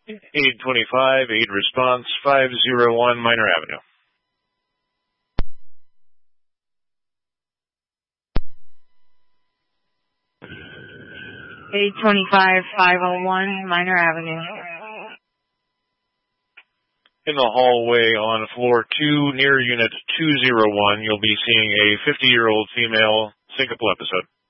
Aid 25, aid response 501 Minor Avenue. Aid 25, 501 Minor Avenue. In the hallway on floor 2 near unit 201, you'll be seeing a 50-year-old female syncopal episode.